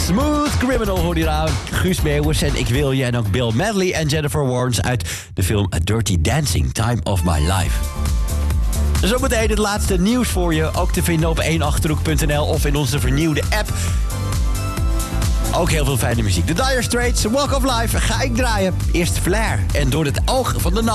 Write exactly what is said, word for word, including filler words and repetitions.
Smooth Criminal hoor je aan. Guus Meeuwis en Ik Wil Je. En ook Bill Medley en Jennifer Warnes uit de film A Dirty Dancing, Time of My Life. Zometeen het laatste nieuws voor je. Ook te vinden op één achterhoek punt n l of in onze vernieuwde app. Ook heel veel fijne muziek. The Dire Straits, Walk of Life, ga ik draaien. Eerst Flair en Door het oog van de nacht.